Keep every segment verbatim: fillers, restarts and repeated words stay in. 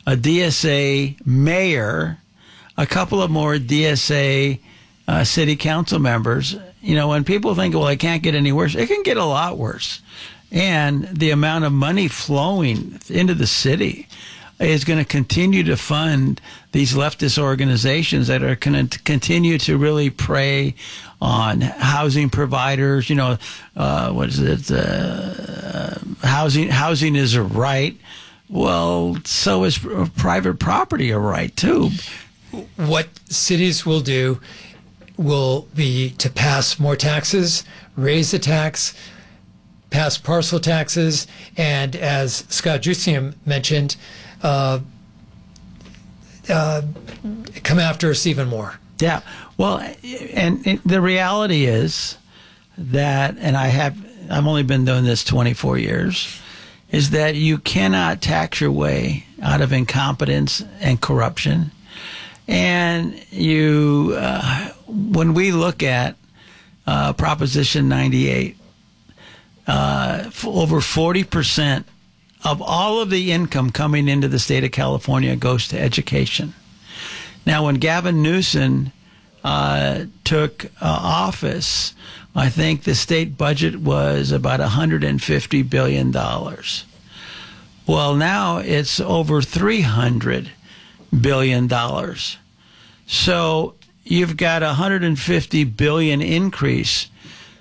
a D S A mayor, a couple of more D S A uh, city council members. You know, when people think, well, it can't get any worse, it can get a lot worse. And the amount of money flowing into the city is going to continue to fund these leftist organizations that are going to continue to really prey on housing providers. You know, uh, what is it? Uh, housing, housing is a right. Well, so is private property a right too. What cities will do will be to pass more taxes, raise the tax, pass parcel taxes, and as Scott Jusium mentioned, uh, uh, come after us even more. Yeah. Well, and, and the reality is that, and I have, I've only been doing this twenty-four years, is that you cannot tax your way out of incompetence and corruption. And you, uh, when we look at uh, Proposition ninety-eight, uh, over forty percent of all of the income coming into the state of California goes to education. Now, when Gavin Newsom uh, took uh, office, I think the state budget was about one hundred fifty billion dollars. Well, now it's over three hundred billion dollars. So you've got a one hundred fifty billion dollars increase.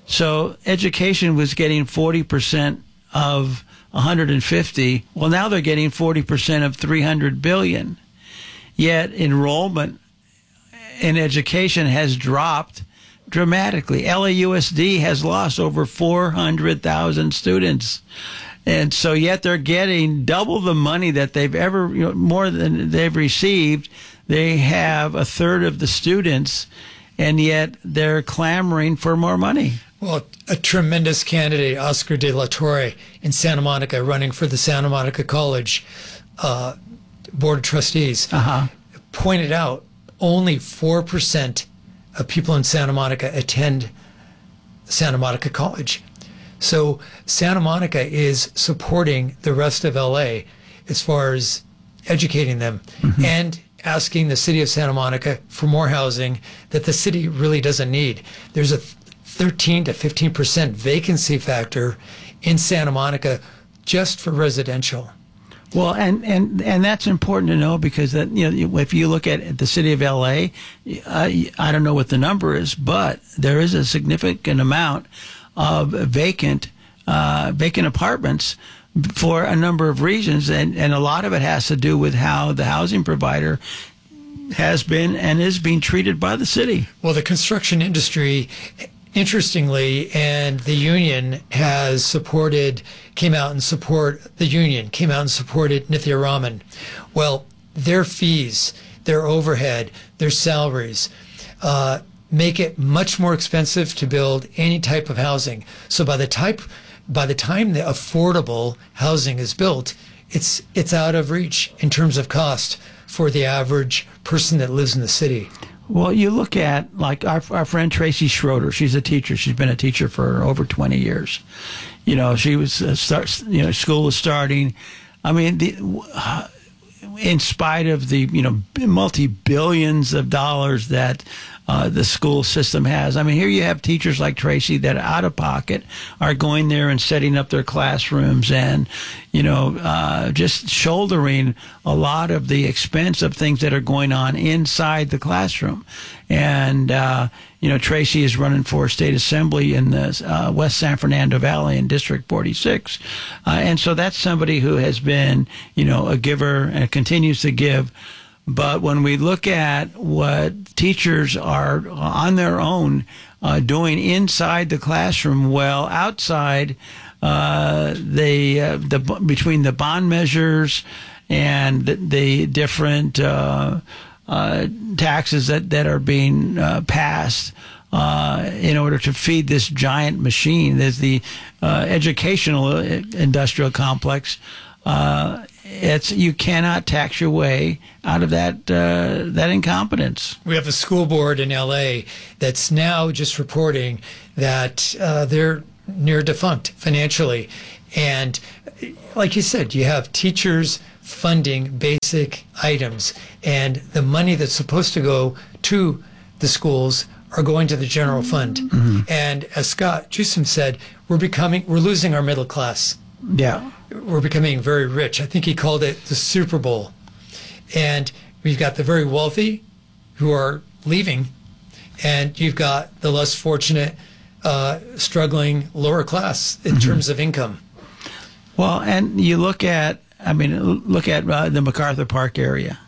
So education was getting forty percent of one hundred fifty. Well, now they're getting forty percent of three hundred billion. Yet enrollment in education has dropped dramatically. L A U S D has lost over four hundred thousand students. And so yet they're getting double the money that they've ever, you know, more than they've received. They have a third of the students, and yet they're clamoring for more money. Well, a tremendous candidate, Oscar De La Torre, in Santa Monica, running for the Santa Monica College uh, Board of Trustees, uh-huh. pointed out only four percent of people in Santa Monica attend Santa Monica College. So Santa Monica is supporting the rest of L A as far as educating them mm-hmm. and asking the city of Santa Monica for more housing that the city really doesn't need. There's a thirteen to fifteen percent vacancy factor in Santa Monica just for residential. Well, and, and, and that's important to know because that, you know, if you look at the city of L A, I, I don't know what the number is, but there is a significant amount of vacant uh, vacant apartments for a number of reasons, and, and a lot of it has to do with how the housing provider has been and is being treated by the city. Well, the construction industry, interestingly, and the union has supported, came out and support, the union came out and supported Nithya Raman. Well, their fees, their overhead, their salaries, uh, make it much more expensive to build any type of housing. So by the type, by the time the affordable housing is built, it's it's out of reach in terms of cost for the average person that lives in the city. Well, you look at like our our friend Tracy Schroeder. She's a teacher. She's been a teacher for over twenty years. You know, she was uh, start. You know, school is starting. I mean, the. Uh, in spite of the, you know, multi-billions of dollars that uh, the school system has. I mean, here you have teachers like Tracy that out of pocket are going there and setting up their classrooms and, you know, uh, just shouldering a lot of the expense of things that are going on inside the classroom. And, uh, you know, Tracy is running for state assembly in the uh, West San Fernando Valley in District forty-six. Uh, and so that's somebody who has been, you know, a giver and continues to give. But when we look at what teachers are on their own uh, doing inside the classroom, well, outside, uh, the, uh, the between the bond measures and the, the different uh, uh, taxes that, that are being uh, passed uh, in order to feed this giant machine, there's the uh, educational industrial complex. Uh, It's you cannot tax your way out of that uh, that incompetence. We have a school board in L A that's now just reporting that uh, they're near defunct financially, and like you said, you have teachers funding basic items, and the money that's supposed to go to the schools are going to the general fund. Mm-hmm. And as Scott Jusom said, we're becoming, we're losing our middle class. Yeah. We're becoming very rich. I think he called it the Super Bowl. And we've got the very wealthy who are leaving, and you've got the less fortunate, uh, struggling lower class in mm-hmm. terms of income. Well, and you look at, I mean, look at uh, the MacArthur Park area.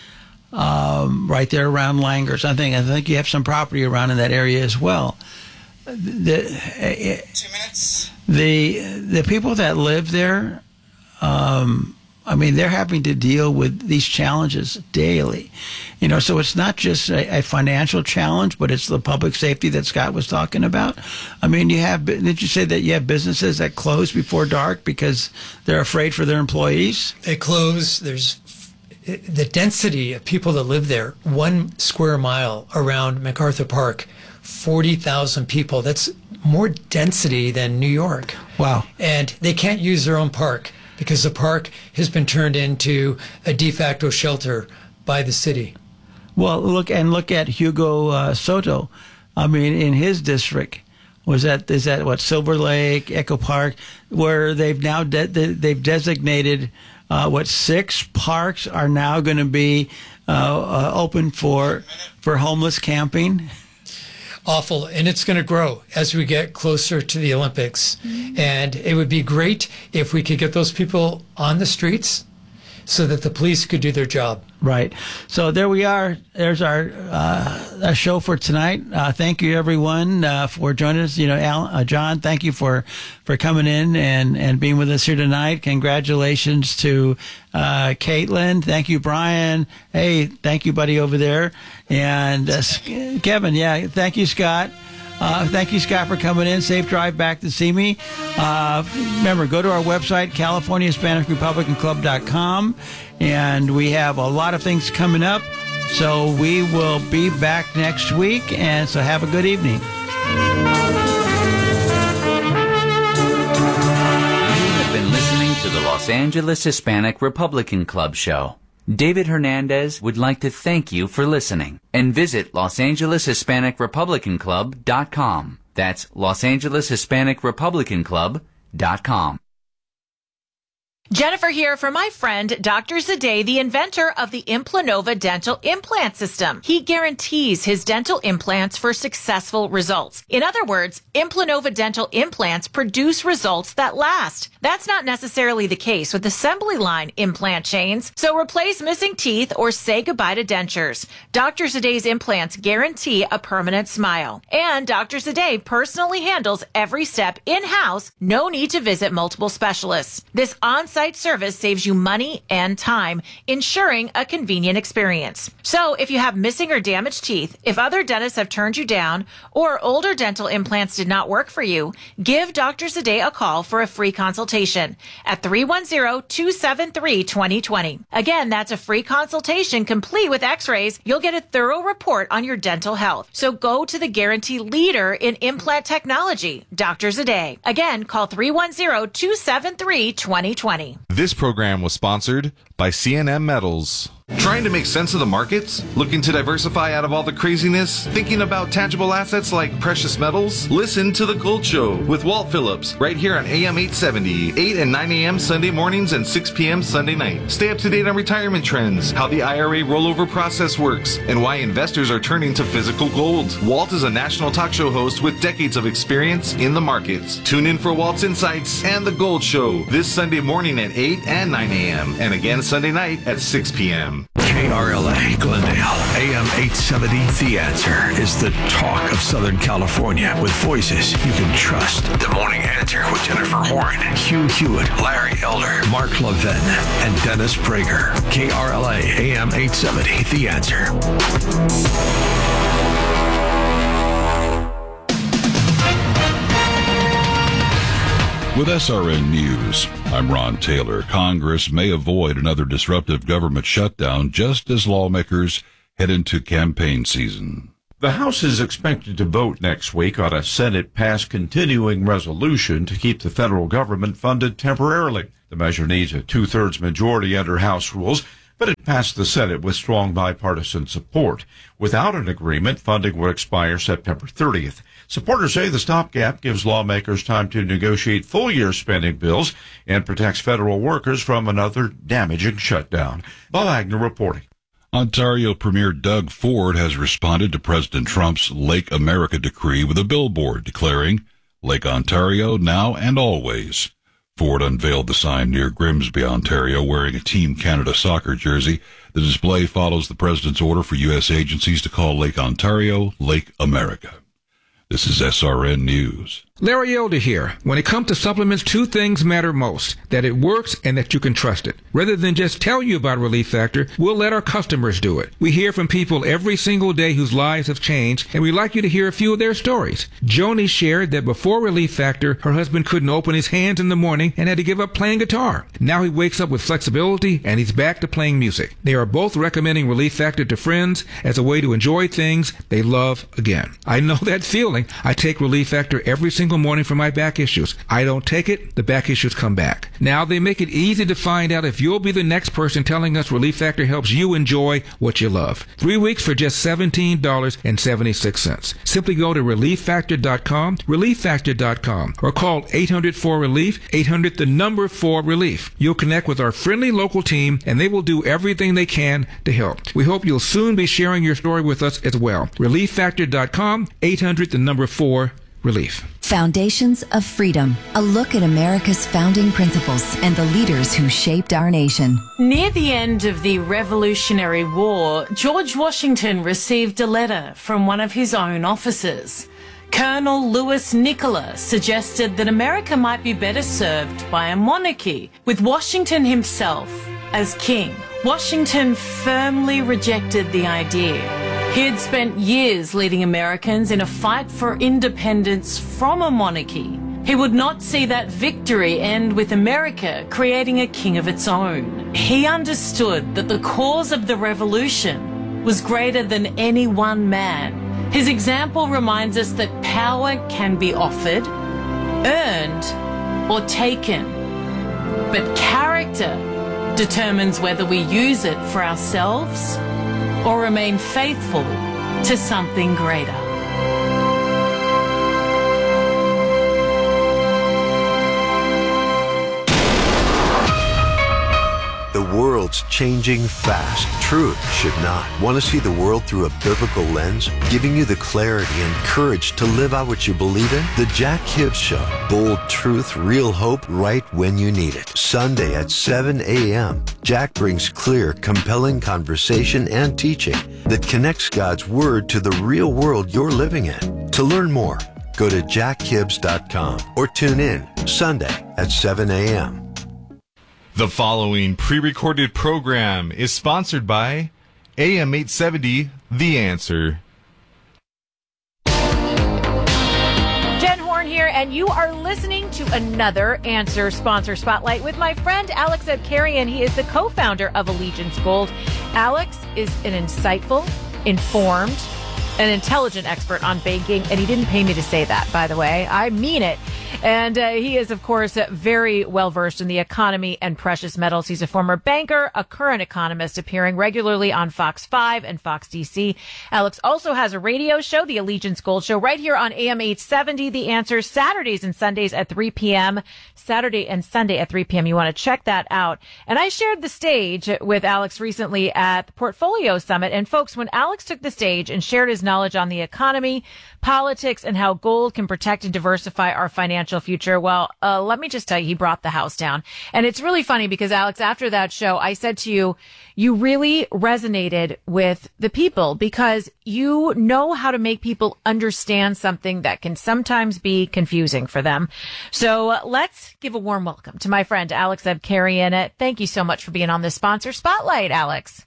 Um, right there around Langers. I think I think you have some property around in that area as well. The, uh, Two minutes. The the people that live there, um, I mean, they're having to deal with these challenges daily. You know, so it's not just a, a financial challenge, but it's the public safety that Scott was talking about. I mean, you have, did you say that you have businesses that close before dark because they're afraid for their employees? They close. There's the density of people that live there, one square mile around MacArthur Park, forty thousand people. That's more density than New York. Wow. And they can't use their own park because the park has been turned into a de facto shelter by the city. Well, look and look at Hugo uh, Soto. I mean, in his district, was that is that what Silver Lake, Echo Park, where they've now de- they've designated uh, what six parks are now going to be uh, uh, open for for homeless camping. Awful, and it's going to grow as we get closer to the Olympics. Mm-hmm. And it would be great if we could get those people on the streets so that the police could do their job. Right. So there we are. There's our, uh, our show for tonight. Uh, thank you, everyone, uh, for joining us. You know, Al, uh, John, thank you for, for coming in and, and being with us here tonight. Congratulations to uh, Caitlin. Thank you, Brian. Hey, thank you, buddy, over there. And uh, Kevin, yeah, thank you, Scott. Uh, thank you, Scott, for coming in. Safe drive back to see me. Uh, remember, go to our website, California Hispanic Republican Club dot com, and we have a lot of things coming up. So we will be back next week, and so have a good evening. You have been listening to the Los Angeles Hispanic Republican Club show. David Hernandez would like to thank you for listening and visit Los Angeles Hispanic Republican Club dot com. That's Los Angeles Hispanic Republican Club dot com. Jennifer here for my friend Doctor Zade, the inventor of the Implanova dental implant system. He guarantees his dental implants for successful results. In other words, Implanova dental implants produce results that last. That's not necessarily the case with assembly line implant chains, so replace missing teeth or say goodbye to dentures. Doctor Zade's implants guarantee a permanent smile. And Doctor Zade personally handles every step in-house, no need to visit multiple specialists. This on site service saves you money and time, ensuring a convenient experience. So if you have missing or damaged teeth, if other dentists have turned you down, or older dental implants did not work for you, give Doctor Zade a call for a free consultation at three one zero, two seven three, two zero two zero. Again, that's a free consultation complete with x-rays. You'll get a thorough report on your dental health. So go to the guarantee leader in implant technology, Doctor Zade. Again, call three one zero, two seven three, two zero two zero. This program was sponsored by C N M Metals. Trying to make sense of the markets? Looking to diversify out of all the craziness? Thinking about tangible assets like precious metals? Listen to The Gold Show with Walt Phillips right here on A M eight seventy, eight and nine a.m. Sunday mornings and six p.m. Sunday night. Stay up to date on retirement trends, how the I R A rollover process works, and why investors are turning to physical gold. Walt is a national talk show host with decades of experience in the markets. Tune in for Walt's Insights and The Gold Show this Sunday morning at eight and nine a.m. and again Sunday night at six p.m. K R L A Glendale, A M eight seventy. The Answer is the talk of Southern California with voices you can trust. The Morning Answer with Jennifer Horn, Hugh Hewitt, Larry Elder, Mark Levin, and Dennis Prager. K R L A, A M eight seventy. The Answer. With S R N News, I'm Ron Taylor. Congress may avoid another disruptive government shutdown just as lawmakers head into campaign season. The House is expected to vote next week on a Senate-passed continuing resolution to keep the federal government funded temporarily. The measure needs a two-thirds majority under House rules, but it passed the Senate with strong bipartisan support. Without an agreement, funding would expire September thirtieth. Supporters say the stopgap gives lawmakers time to negotiate full-year spending bills and protects federal workers from another damaging shutdown. Bob Agnew reporting. Ontario Premier Doug Ford has responded to President Trump's Lake America decree with a billboard declaring, "Lake Ontario now and always." Ford unveiled the sign near Grimsby, Ontario, wearing a Team Canada soccer jersey. The display follows the president's order for U S agencies to call Lake Ontario Lake America. This is S R N News. Larry Elder here. When it comes to supplements, two things matter most: that it works and that you can trust it. Rather than just tell you about Relief Factor, we'll let our customers do it. We hear from people every single day whose lives have changed, and we'd like you to hear a few of their stories. Joni shared that before Relief Factor, her husband couldn't open his hands in the morning and had to give up playing guitar. Now he wakes up with flexibility and he's back to playing music. They are both recommending Relief Factor to friends as a way to enjoy things they love again. I know that feeling. I take Relief Factor every single morning for my back issues. I don't take it, the back issues come back. Now they make it easy to find out if you'll be the next person telling us Relief Factor helps you enjoy what you love. Three weeks for just seventeen dollars and seventy-six cents. Simply go to relief factor dot com, relief factor dot com, or call eight hundred four relief, eight hundred the number four relief. You'll connect with our friendly local team and they will do everything they can to help. We hope you'll soon be sharing your story with us as well. relief factor dot com, eight hundred the number four relief. Foundations of Freedom, a look at America's founding principles and the leaders who shaped our nation. Near the end of the Revolutionary War, George Washington received a letter from one of his own officers. Colonel Louis Nicola suggested that America might be better served by a monarchy, with Washington himself as king. Washington firmly rejected the idea. He had spent years leading Americans in a fight for independence from a monarchy. He would not see that victory end with America creating a king of its own. He understood that the cause of the revolution was greater than any one man. His example reminds us that power can be offered, earned, or taken. But character determines whether we use it for ourselves or remain faithful to something greater. The world's changing fast. Truth should not. Want to see the world through a biblical lens, giving you the clarity and courage to live out what you believe in? The Jack Hibbs Show. Bold truth, real hope, right when you need it. Sunday at seven a.m. Jack brings clear, compelling conversation and teaching that connects God's Word to the real world you're living in. To learn more, go to jack hibbs dot com or tune in Sunday at seven a.m. The following pre-recorded program is sponsored by A M eight seventy, The Answer. Jen Horn here, and you are listening to another Answer Sponsor Spotlight with my friend Alex Abkarian. He is the co-founder of Allegiance Gold. Alex is an insightful, informed, an intelligent expert on banking, and he didn't pay me to say that, by the way. I mean it. And uh, he is, of course, very well-versed in the economy and precious metals. He's a former banker, a current economist, appearing regularly on Fox five and Fox D C. Alex also has a radio show, the Allegiance Gold Show, right here on A M eight seventy, The Answer, Saturdays and Sundays at three p.m. Saturday and Sunday at three p.m. You want to check that out. And I shared the stage with Alex recently at the Portfolio Summit. And, folks, when Alex took the stage and shared his knowledge on the economy, politics, and how gold can protect and diversify our financial future, well, uh, let me just tell you, he brought the house down. And it's really funny because, Alex, after that show, I said to you, you really resonated with the people because you know how to make people understand something that can sometimes be confusing for them. So uh, let's give a warm welcome to my friend Alex Abkarian. Thank you so much for being on the Sponsor Spotlight, Alex.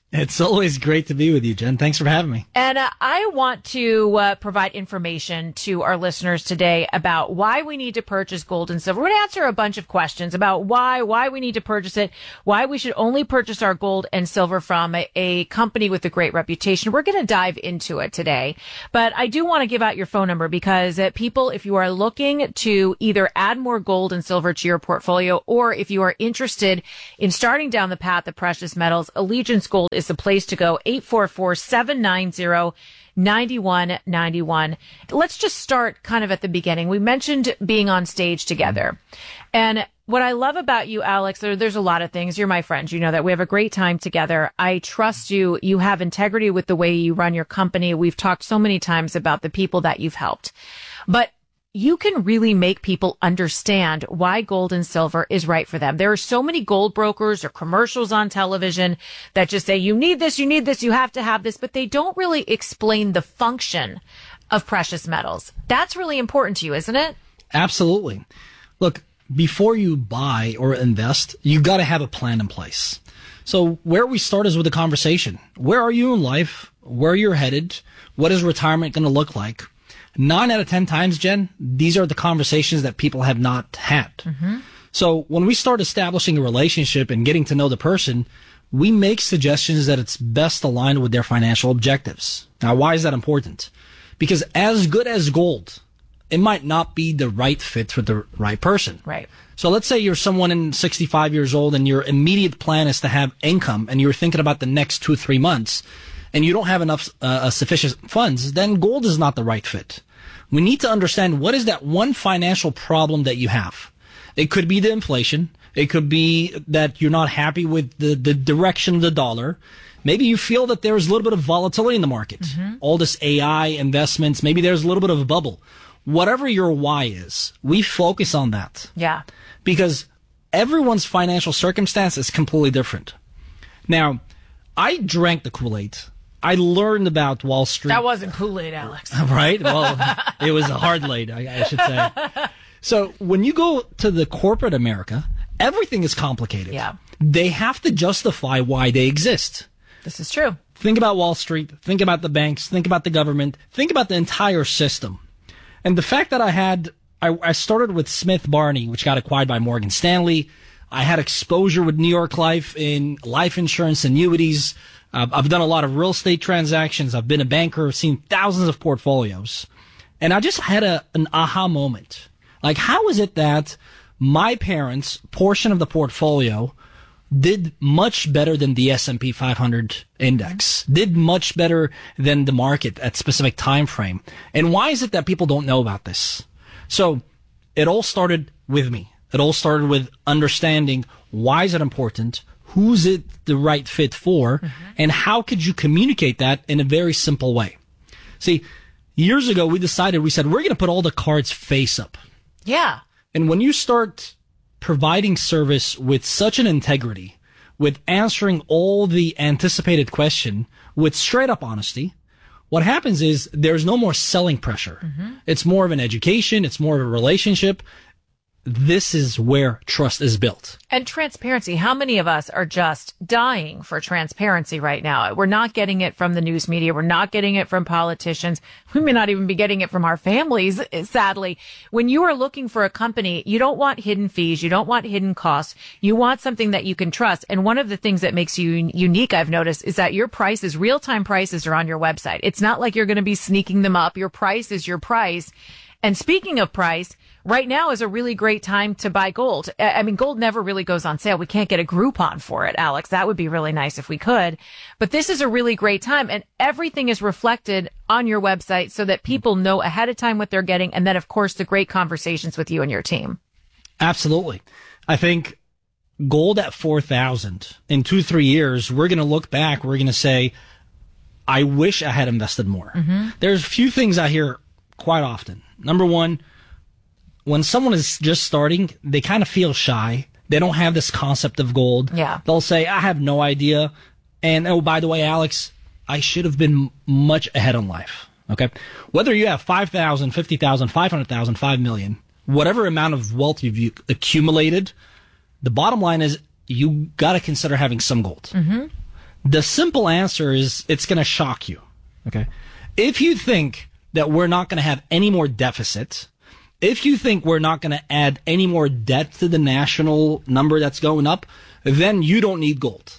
It's always great to be with you, Jen. Thanks for having me. And uh, I want to uh, provide information to our listeners today about why we need to purchase gold and silver. We're going to answer a bunch of questions about why, why we need to purchase it, why we should only purchase our gold and silver from a, a company with a great reputation. We're going to dive into it today. But I do want to give out your phone number because uh, people, if you are looking to either add more gold and silver to your portfolio, or if you are interested in starting down the path of precious metals, Allegiance Gold is the place to go. Eight four four, seven nine zero, nine one nine one. Let's just start kind of at the beginning. We mentioned being on stage together. And what I love about you, Alex, there, there's a lot of things. You're my friend. You know that. We have a great time together. I trust you. You have integrity with the way you run your company. We've talked so many times about the people that you've helped. But you can really make people understand why gold and silver is right for them. There are so many gold brokers or commercials on television that just say, you need this, you need this, you have to have this, but they don't really explain the function of precious metals. That's really important to you, isn't it? Absolutely. Look, before you buy or invest, you've got to have a plan in place. So where we start is with a conversation. Where are you in life? Where you're headed? What is retirement going to look like? Nine out of ten times, Jen, these are the conversations that people have not had. Mm-hmm. So when we start establishing a relationship and getting to know the person, we make suggestions that it's best aligned with their financial objectives. Now, why is that important? Because as good as gold, it might not be the right fit for the right person. Right. So let's say you're someone in sixty-five years old and your immediate plan is to have income and you're thinking about the next two, three months and you don't have enough uh, sufficient funds, then gold is not the right fit. We need to understand what is that one financial problem that you have. It could be the inflation. It could be that you're not happy with the, the direction of the dollar. Maybe you feel that there's a little bit of volatility in the market. Mm-hmm. All this A I investments, maybe there's a little bit of a bubble. Whatever your why is, we focus on that. Yeah. Because everyone's financial circumstance is completely different. Now, I drank the Kool-Aid. I learned about Wall Street. That wasn't Kool-Aid, Alex. Right? Well, it was a hard laid, I, I should say. So when you go to the corporate America, everything is complicated. Yeah. They have to justify why they exist. This is true. Think about Wall Street. Think about the banks. Think about the government. Think about the entire system. And the fact that I had, I, I started with Smith Barney, which got acquired by Morgan Stanley. I had exposure with New York Life in life insurance annuities. Uh, I've done a lot of real estate transactions. I've been a banker. I've seen thousands of portfolios. And I just had a, an aha moment. Like, how is it that my parents' portion of the portfolio did much better than the S and P five hundred index, did much better than the market at specific time frame? And why is it that people don't know about this? So it all started with me. It all started with understanding why is it important? Who's it the right fit for? Mm-hmm. And how could you communicate that in a very simple way? See, years ago, we decided, we said, we're going to put all the cards face up. Yeah. And when you start providing service with such an integrity, with answering all the anticipated question with straight up honesty, what happens is there's no more selling pressure. Mm-hmm. It's more of an education. It's more of a relationship. This is where trust is built. And transparency. How many of us are just dying for transparency right now? We're not getting it from the news media. We're not getting it from politicians. We may not even be getting it from our families, sadly. When you are looking for a company, you don't want hidden fees. You don't want hidden costs. You want something that you can trust. And one of the things that makes you unique, I've noticed, is that your prices, real-time prices, are on your website. It's not like you're going to be sneaking them up. Your price is your price. And speaking of price, right now is a really great time to buy gold. I mean, gold never really goes on sale. We can't get a Groupon for it, Alex. That would be really nice if we could. But this is a really great time, and everything is reflected on your website so that people know ahead of time what they're getting, and then, of course, the great conversations with you and your team. Absolutely. I think gold at four thousand, in two, three years, we're going to look back, we're going to say, I wish I had invested more. Mm-hmm. There's a few things I hear quite often. Number one, when someone is just starting, they kind of feel shy. They don't have this concept of gold. Yeah. They'll say, I have no idea. And, oh, by the way, Alex, I should have been much ahead in life. Okay. Whether you have five thousand, fifty thousand, five hundred thousand, five million, whatever amount of wealth you've accumulated, the bottom line is you got to consider having some gold. Mm-hmm. The simple answer is it's going to shock you. Okay. If you think that we're not going to have any more deficits, if you think we're not going to add any more debt to the national number that's going up, then you don't need gold.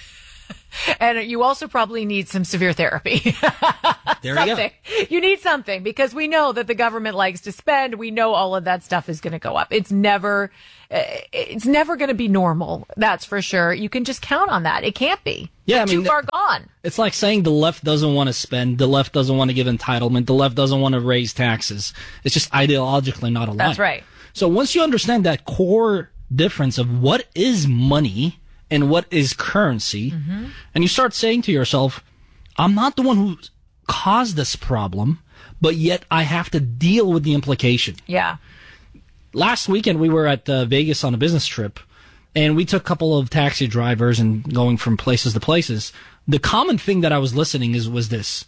And you also probably need some severe therapy. There something. you go. You need something because we know that the government likes to spend. We know all of that stuff is going to go up. It's never, it's never going to be normal. That's for sure. You can just count on that. It can't be. Yeah, I Too mean, far gone. It's like saying the left doesn't want to spend, the left doesn't want to give entitlement, the left doesn't want to raise taxes. It's just ideologically not aligned. That's right. So once you understand that core difference of what is money and what is currency, mm-hmm. and you start saying to yourself, I'm not the one who caused this problem, but yet I have to deal with the implication. Yeah. Last weekend we were at uh, Vegas on a business trip, and we took a couple of taxi drivers and going from places to places. The common thing that I was listening is was this.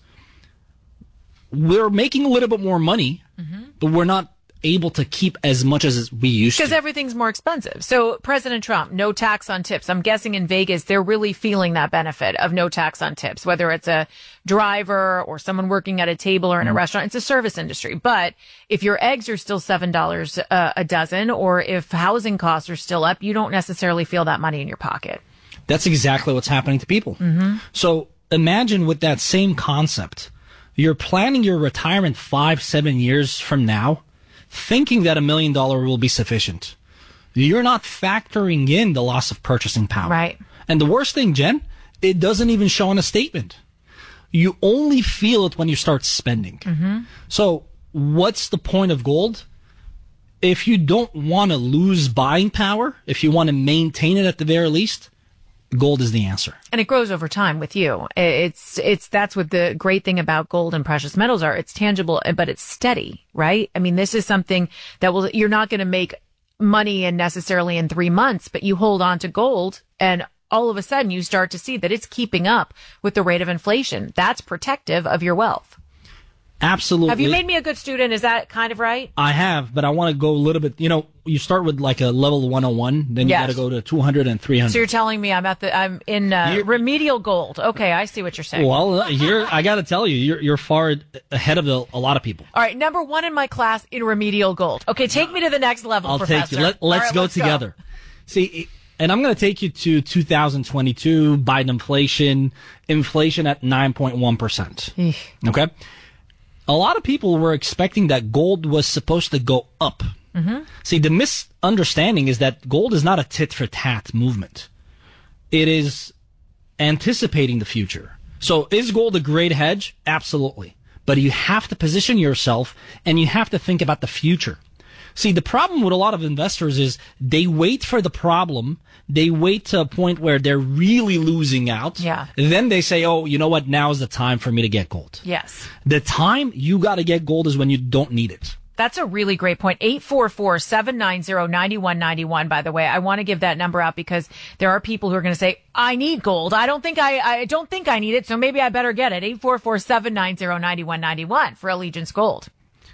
We're making a little bit more money, mm-hmm. but we're not able to keep as much as we used to. Because everything's more expensive. So President Trump, no tax on tips. I'm guessing in Vegas, they're really feeling that benefit of no tax on tips, whether it's a driver or someone working at a table or in a mm. restaurant. It's a service industry. But if your eggs are still seven dollars uh, a dozen, or if housing costs are still up, you don't necessarily feel that money in your pocket. That's exactly what's happening to people. Mm-hmm. So imagine with that same concept, you're planning your retirement five, seven years from now, thinking that a million dollar will be sufficient. You're not factoring in the loss of purchasing power. Right. And the worst thing, Jen, it doesn't even show in a statement. You only feel it when you start spending. Mm-hmm. So what's the point of gold? If you don't want to lose buying power, if you want to maintain it at the very least, gold is the answer. And it grows over time with you. It's, it's, that's what the great thing about gold and precious metals are. It's tangible, but it's steady, right? I mean, this is something that will, you're not going to make money in necessarily in three months, but you hold on to gold and all of a sudden you start to see that it's keeping up with the rate of inflation. That's protective of your wealth. Absolutely. Have you made me a good student? Is that kind of right? I have, but I want to go a little bit, you know, you start with like a level one oh one, then you Yes. got to go to two hundred and three hundred. So you're telling me I'm at the, I'm in uh, remedial gold. Okay. I see what you're saying. Well, here, I got to tell you, you're, you're far ahead of the, a lot of people. All right. Number one in my class in remedial gold. Okay. Take me to the next level, I'll Professor. take you. Let, let's All right, go let's together. See, and I'm going to take you to two thousand twenty-two, Biden inflation, inflation at nine point one percent. Okay? A lot of people were expecting that gold was supposed to go up. Mm-hmm. See, the misunderstanding is that gold is not a tit-for-tat movement. It is anticipating the future. So is gold a great hedge? Absolutely. But you have to position yourself and you have to think about the future. See, the problem with a lot of investors is they wait for the problem. They wait to a point where they're really losing out. Yeah. Then they say, oh, you know what? Now's the time for me to get gold. Yes. The time you got to get gold is when you don't need it. That's a really great point. eight four four, seven nine zero, nine one nine one, by the way. I want to give that number out because there are people who are going to say, I need gold. I don't think I, I don't think I need it, so maybe I better get it. eight four four, seven nine zero, nine one nine one for Allegiance Gold.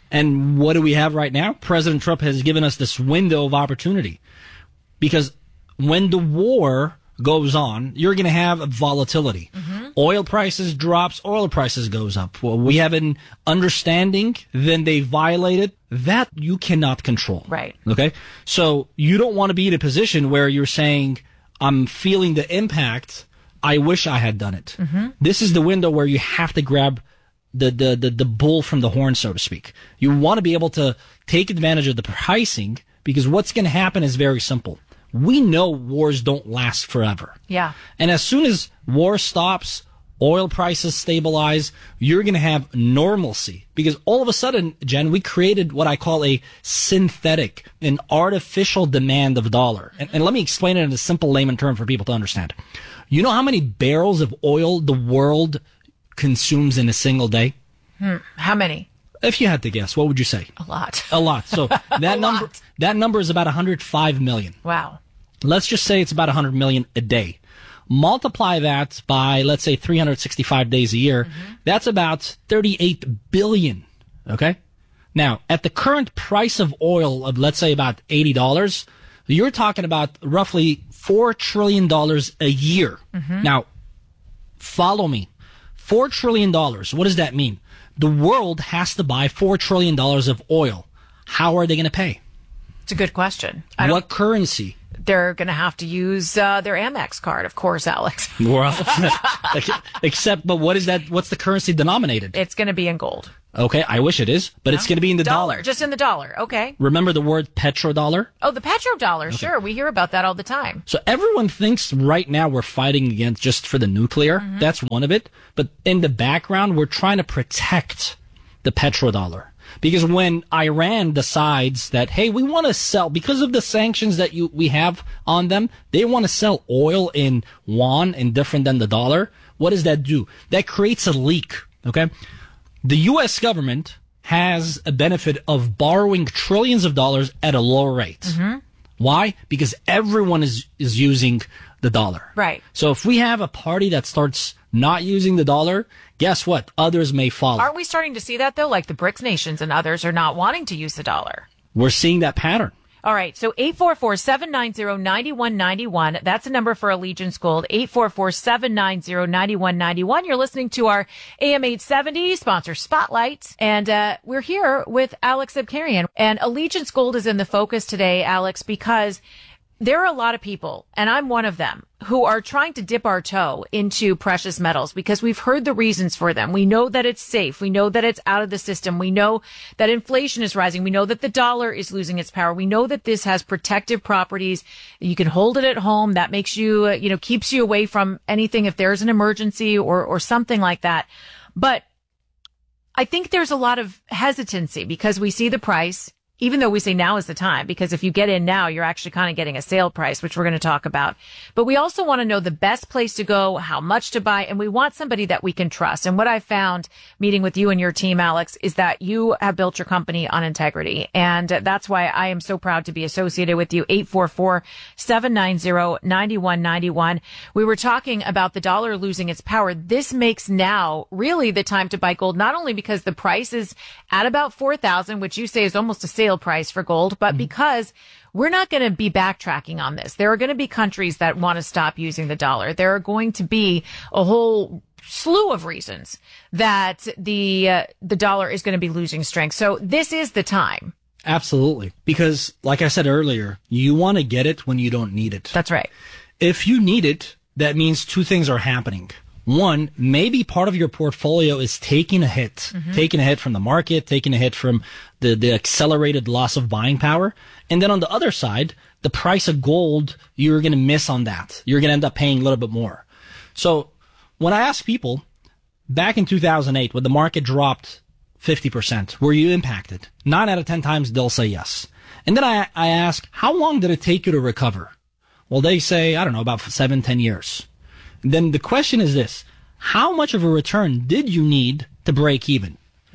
And what do we have right now? President Trump has given us this window of opportunity. Because when the war goes on, you're going to have volatility. Mm-hmm. Oil prices drops, oil prices goes up. Well, we have an understanding, then they violate it. That you cannot control. Right. Okay? So you don't want to be in a position where you're saying, I'm feeling the impact. I wish I had done it. Mm-hmm. This is the window where you have to grab the, the, the, the bull from the horn, so to speak. You want to be able to take advantage of the pricing because what's going to happen is very simple. We know wars don't last forever. Yeah. And as soon as war stops, oil prices stabilize, you're going to have normalcy. Because all of a sudden, Jen, we created what I call a synthetic, an artificial demand of dollar. And, and let me explain it in a simple layman term for people to understand. You know how many barrels of oil the world consumes in a single day? Hmm. How many? If you had to guess, what would you say? A lot. A lot. So that number lot. that number is about one hundred five million. Wow. Let's just say it's about one hundred million a day. Multiply that by, let's say, three hundred sixty-five days a year. Mm-hmm. That's about thirty-eight billion. Okay? Now, at the current price of oil of, let's say, about eighty dollars, you're talking about roughly four trillion dollars a year. Mm-hmm. Now, Follow me. Four trillion dollars. What does that mean? The world has to buy four trillion dollars of oil. How are they going to pay? It's a good question. What currency? They're going to have to use uh, their Amex card, of course, Alex. Well, except, but what is that? What's the currency denominated? It's going to be in gold. Okay, I wish it is, but no? It's going to be in the dollar. dollar. Just in the dollar, okay. Remember the word petrodollar? Oh, the petrodollar, okay. Sure. We hear about that all the time. So everyone thinks right now we're fighting against just for the nuclear. Mm-hmm. That's one of it. But in the background, we're trying to protect the petrodollar. Because when Iran decides that, hey, we want to sell, because of the sanctions that you we have on them, they want to sell oil in yuan and different than the dollar. What does that do? That creates a leak, okay? The U S government has a benefit of borrowing trillions of dollars at a low rate. Mm-hmm. Why? Because everyone is, is using the dollar. Right. So if we have a party that starts not using the dollar, guess what? Others may follow. Aren't we starting to see that, though? Like the BRICS nations and others are not wanting to use the dollar. We're seeing that pattern. All right. So eight four four, seven nine zero, nine one nine one. That's a number for Allegiance Gold. eight four four, seven nine zero, nine one nine one. You're listening to our A M eight seventy sponsor Spotlight. And uh, we're here with Alex Abkarian. And Allegiance Gold is in the focus today, Alex, because there are a lot of people, and I'm one of them, who are trying to dip our toe into precious metals because we've heard the reasons for them. We know that it's safe. We know that it's out of the system. We know that inflation is rising. We know that the dollar is losing its power. We know that this has protective properties. You can hold it at home. That makes you, uh, you know, keeps you away from anything if there's an emergency or, or something like that. But I think there's a lot of hesitancy because we see the price. Even though we say now is the time, because if you get in now, you're actually kind of getting a sale price, which we're going to talk about. But we also want to know the best place to go, how much to buy, and we want somebody that we can trust. And what I found meeting with you and your team, Alex, is that you have built your company on integrity. And that's why I am so proud to be associated with you. eight four four, seven nine zero, nine one nine one. We were talking about the dollar losing its power. This makes now really the time to buy gold, not only because the price is at about four thousand dollars, which you say is almost a sale price for gold, but because we're not going to be backtracking on this. There are going to be countries that want to stop using the dollar. There are going to be a whole slew of reasons that the uh, the dollar is going to be losing strength. So this is the time. Absolutely. Because like I said earlier, you want to get it when you don't need it. That's right. If you need it, that means two things are happening. One, maybe part of your portfolio is taking a hit, mm-hmm. taking a hit from the market, taking a hit from the, the accelerated loss of buying power. And then on the other side, the price of gold, you're going to miss on that. You're going to end up paying a little bit more. So when I ask people back in two thousand eight, when the market dropped fifty percent, were you impacted? Nine out of ten times they'll say yes. And then I, I ask, how long did it take you to recover? Well, they say, I don't know, about seven, ten years. Then the question is this: how much of a return did you need to break even?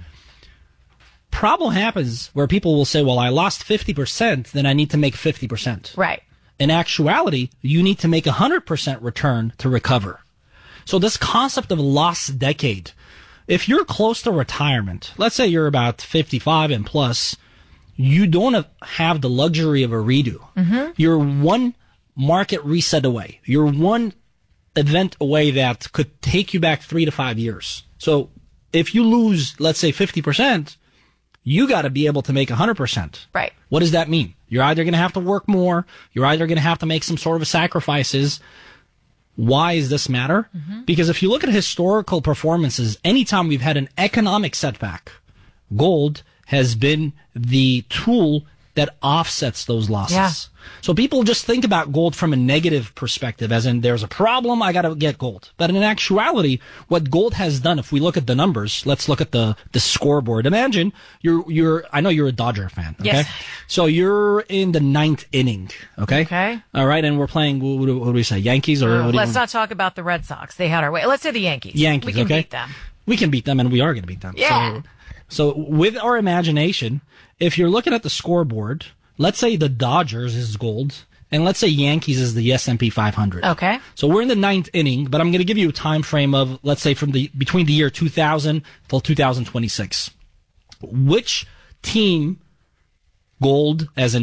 Problem happens where people will say, well, I lost fifty percent, then I need to make fifty percent. Right. In actuality, you need to make one hundred percent return to recover. So this concept of lost decade, if you're close to retirement, let's say you're about fifty-five and plus, you don't have the luxury of a redo. Mm-hmm. You're one market reset away. You're one event away that could take you back three to five years. So if you lose, let's say fifty percent, you got to be able to make one hundred percent. Right. What does that mean? You're either going to have to work more. You're either going to have to make some sort of sacrifices. Why does this matter? Mm-hmm. Because if you look at historical performances, anytime we've had an economic setback, gold has been the tool that offsets those losses. Yeah. So people just think about gold from a negative perspective, as in there's a problem, I got to get gold. But in actuality, what gold has done, if we look at the numbers, let's look at the the scoreboard. Imagine you're you're I know you're a Dodger fan, okay? Yes. So you're in the ninth inning, okay? Okay. All right, and we're playing, what do, what do we say, Yankees or Uh, what do let's you, not talk about the Red Sox. They had our way. Let's say the Yankees. Yankees, We can okay? beat them. We can beat them, and we are going to beat them. Yeah. So, so with our imagination, if you're looking at the scoreboard, let's say the Dodgers is gold, and let's say Yankees is the S and P five hundred. Okay. So we're in the ninth inning, but I'm going to give you a time frame of, let's say, from the between the year two thousand till two thousand twenty-six. Which team, gold, as in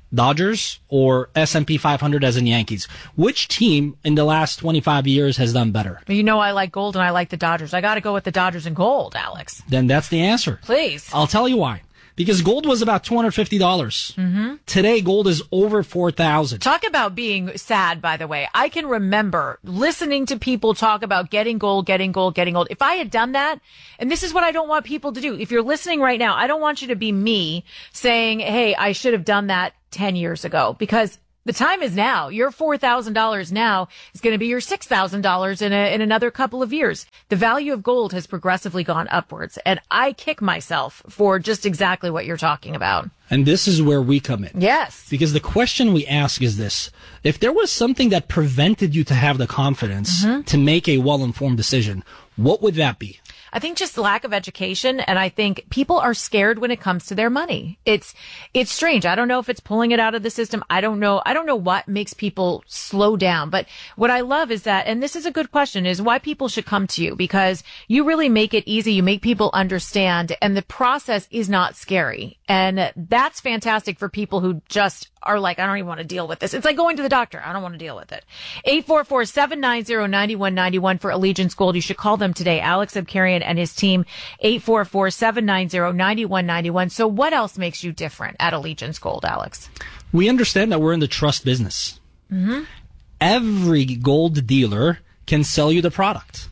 Dodgers or S and P five hundred as in Yankees? Which team in the last twenty-five years has done better? You know I like gold and I like the Dodgers. I got to go with the Dodgers and gold, Alex. Then that's the answer. Please. I'll tell you why. Because gold was about two hundred fifty dollars. Mm-hmm. Today, gold is over four thousand dollars. Talk about being sad, by the way. I can remember listening to people talk about getting gold, getting gold, getting gold. If I had done that, and this is what I don't want people to do. If you're listening right now, I don't want you to be me saying, hey, I should have done that ten years ago, because the time is now. Your four thousand dollars now is going to be your six thousand dollars in a, in another couple of years. The value of gold has progressively gone upwards, and I kick myself for just exactly what you're talking about. And this is where we come in. Yes. Because the question we ask is this. If there was something that prevented you to have the confidence Mm-hmm. to make a well-informed decision, what would that be? I think just lack of education, and I think people are scared when it comes to their money. It's it's strange. I don't know if it's pulling it out of the system. I don't know. I don't know what makes people slow down. But what I love is that, and this is a good question, is why people should come to you, because you really make it easy. You make people understand, and the process is not scary. And that's fantastic for people who just are like, I don't even want to deal with this. It's like going to the doctor. I don't want to deal with it. eight four four, seven nine zero, nine one nine one for Allegiance Gold. You should call them today. Alex Abkarian and his team, eight four four, seven nine zero, nine one nine one. So what else makes you different at Allegiance Gold, Alex? We understand that we're in the trust business. Mm-hmm. Every gold dealer can sell you the product.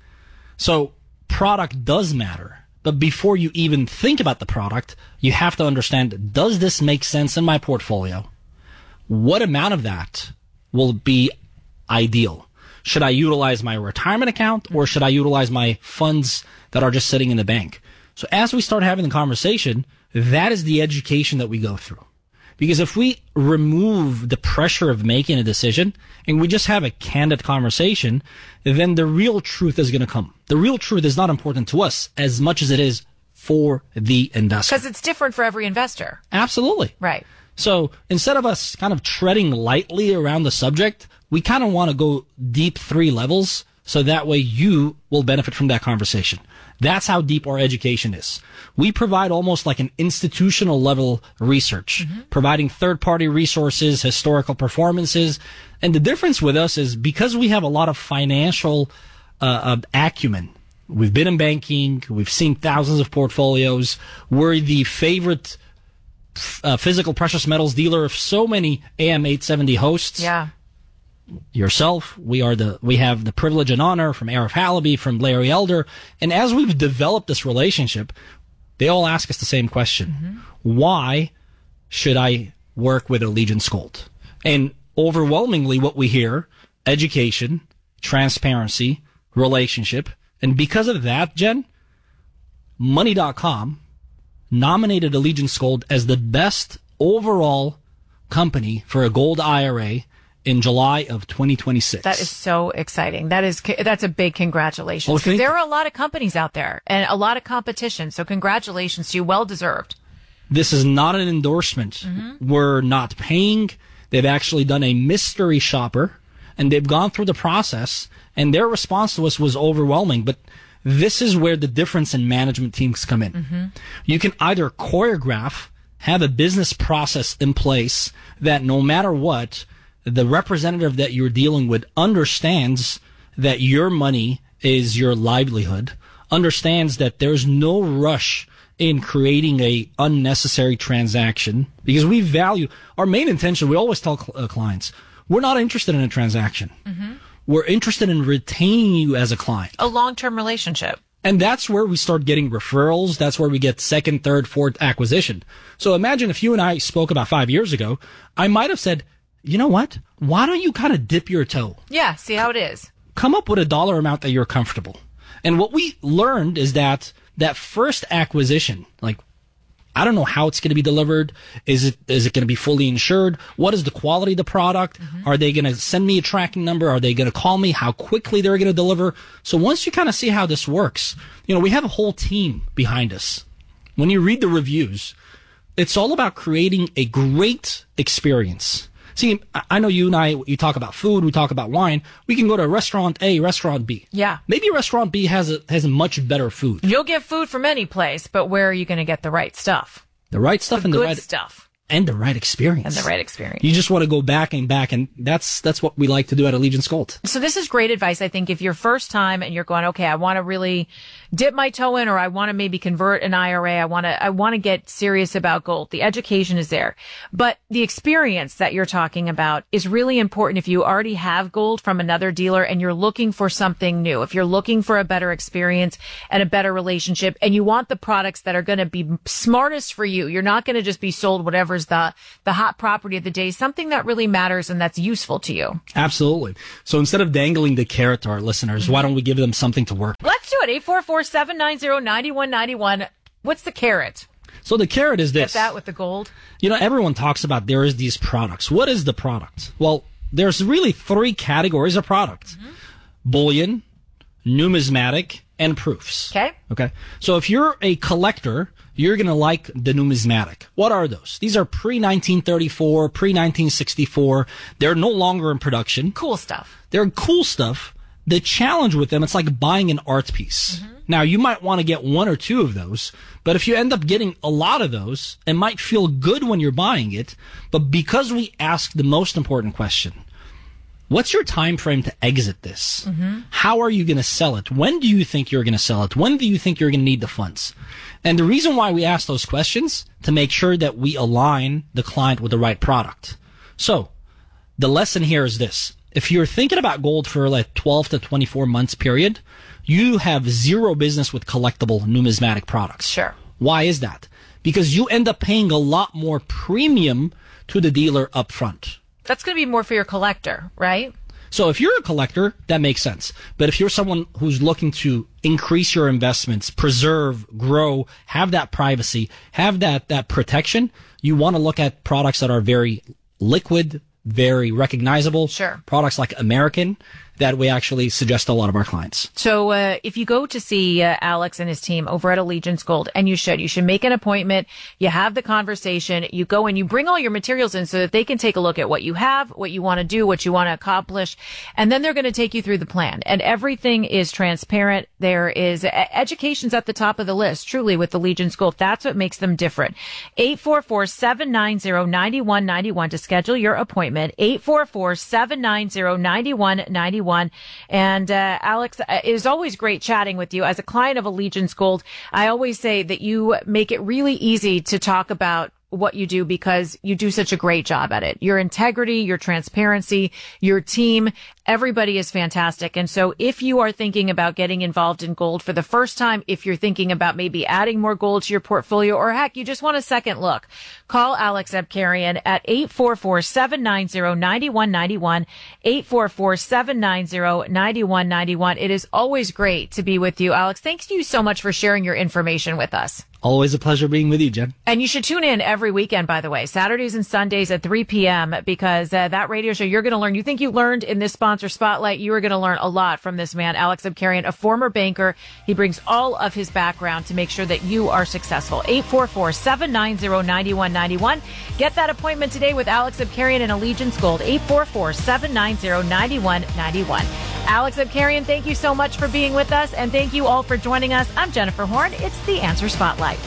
So product does matter. But before you even think about the product, you have to understand, does this make sense in my portfolio? What amount of that will be ideal? Should I utilize my retirement account, or should I utilize my funds that are just sitting in the bank? So as we start having the conversation, that is the education that we go through. Because if we remove the pressure of making a decision and we just have a candid conversation, then the real truth is going to come. The real truth is not important to us as much as it is for the investor. Because it's different for every investor. Absolutely. Right. So instead of us kind of treading lightly around the subject, we kind of want to go deep three levels so that way you will benefit from that conversation. That's how deep our education is. We provide almost like an institutional level research, mm-hmm. providing third-party resources, historical performances. And the difference with us is because we have a lot of financial uh, uh, acumen. We've been in banking. We've seen thousands of portfolios. We're the favorite uh, physical precious metals dealer of so many A M eight seventy hosts. Yeah. Yourself, we are the we have the privilege and honor from Arif Halaby, from Larry Elder, and as we've developed this relationship, they all ask us the same question: mm-hmm. Why should I work with Allegiance Gold? And overwhelmingly, what we hear: education, transparency, relationship, and because of that, Jen, Money dot com nominated Allegiance Gold as the best overall company for a gold I R A in July of twenty twenty-six. That is so exciting. That is, that's a big congratulations. Well, because there are a lot of companies out there and a lot of competition. So congratulations to you. Well deserved. This is not an endorsement. Mm-hmm. We're not paying. They've actually done a mystery shopper and they've gone through the process and their response to us was overwhelming. But this is where the difference in management teams come in. Mm-hmm. You can either choreograph, have a business process in place that no matter what, the representative that you're dealing with understands that your money is your livelihood, understands that there's no rush in creating a unnecessary transaction, because we value our main intention. We always tell cl- uh, clients, we're not interested in a transaction. Mm-hmm. We're interested in retaining you as a client. A long-term relationship. And that's where we start getting referrals. That's where we get second, third, fourth acquisition. So imagine if you and I spoke about five years ago, I might have said, you know what? Why don't you kind of dip your toe? Yeah, see how it is. Come up with a dollar amount that you're comfortable. And what we learned is that that first acquisition, like, I don't know how it's going to be delivered. Is it is it going to be fully insured? What is the quality of the product? Mm-hmm. Are they going to send me a tracking number? Are they going to call me? How quickly they're going to deliver? So once you kind of see how this works, you know, we have a whole team behind us. When you read the reviews, it's all about creating a great experience. See, I know you and I, you talk about food, we talk about wine. We can go to restaurant A, restaurant B. Yeah. Maybe restaurant B has a, has a much better food. You'll get food from any place, but where are you going to get the right stuff? The right stuff the and good the right stuff. and the right experience. And the right experience. You just want to go back and back, and that's that's what we like to do at Allegiance Gold. So this is great advice, I think, if you're first time and you're going, okay, I want to really dip my toe in, or I want to maybe convert an I R A. I want to, I want to get serious about gold. The education is there, but the experience that you're talking about is really important if you already have gold from another dealer and you're looking for something new. If you're looking for a better experience and a better relationship, and you want the products that are going to be smartest for you, you're not going to just be sold whatever's the the hot property of the day, something that really matters and that's useful to you. Absolutely. So instead of dangling the carrot to our listeners, mm-hmm. why don't we give them something to work with? Let's do it. eight four four, seven nine zero, nine one nine one. What's the carrot? So the carrot is this. Get that with the gold. You know, everyone talks about there is these products. What is the product? Well, there's really three categories of product. Mm-hmm. Bullion, numismatic, and proofs. Okay. Okay. So if you're a collector, you're going to like the numismatic. What are those? These are pre nineteen thirty-four, pre nineteen sixty-four. They're no longer in production. Cool stuff. They're cool stuff. The challenge with them, it's like buying an art piece. Mm-hmm. Now, you might want to get one or two of those, but if you end up getting a lot of those, it might feel good when you're buying it. But because we ask the most important question, what's your time frame to exit this? Mm-hmm. How are you going to sell it? When do you think you're going to sell it? When do you think you're going to need the funds? And the reason why we ask those questions, to make sure that we align the client with the right product. So the lesson here is this. If you're thinking about gold for like twelve to twenty-four months period, you have zero business with collectible numismatic products. Sure. Why is that? Because you end up paying a lot more premium to the dealer up front. That's going to be more for your collector, right? So if you're a collector, that makes sense. But if you're someone who's looking to increase your investments, preserve, grow, have that privacy, have that, that protection, you want to look at products that are very liquid, very recognizable. Sure. Products like American that we actually suggest to a lot of our clients. So uh, if you go to see uh, Alex and his team over at Allegiance Gold, and you should, you should make an appointment, you have the conversation, you go and you bring all your materials in so that they can take a look at what you have, what you want to do, what you want to accomplish, and then they're going to take you through the plan. And everything is transparent. There is uh, education's at the top of the list, truly, with Allegiance Gold. That's what makes them different. eight four four, seven nine zero, nine one nine one to schedule your appointment. eight four four, seven nine zero, nine one nine one. And uh, Alex, it is always great chatting with you. As a client of Allegiance Gold, I always say that you make it really easy to talk about what you do because you do such a great job at it. Your integrity, your transparency, your team, everybody is fantastic. And so if you are thinking about getting involved in gold for the first time, if you're thinking about maybe adding more gold to your portfolio, or heck, you just want a second look, call Alex Abkarian at eight four four, seven nine zero, nine one nine one, eight four four, seven nine zero, nine one nine one. It is always great to be with you, Alex. Thank you so much for sharing your information with us. Always a pleasure being with you, Jen. And you should tune in every weekend, by the way, Saturdays and Sundays at three p.m. because uh, that radio show, you're going to learn. You think you learned in this sponsor spotlight, you are going to learn a lot from this man, Alex Abkarian, a former banker. He brings all of his background to make sure that you are successful. eight four four, seven nine zero, nine one nine one. Get that appointment today with Alex Abkarian and Allegiance Gold. eight four four, seven nine zero, nine one nine one. Alex Abkarian, thank you so much for being with us, and thank you all for joining us. I'm Jennifer Horn. It's the Answer Spotlight.